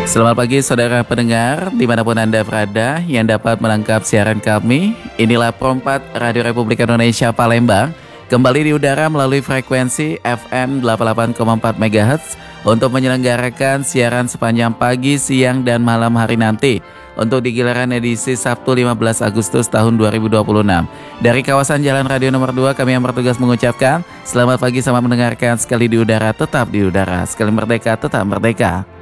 Selamat pagi saudara pendengar dimanapun Anda berada yang dapat menangkap siaran kami. Inilah Pro4 Radio Republik Indonesia Palembang. Kembali di udara melalui frekuensi FM 88,4 MHz untuk menyelenggarakan siaran sepanjang pagi, siang, dan malam hari nanti untuk di giliran edisi Sabtu 15 Agustus tahun 2026. Dari kawasan Jalan Radio nomor 2 kami yang bertugas mengucapkan selamat pagi, selamat mendengarkan. Sekali di udara tetap di udara, sekali merdeka tetap merdeka.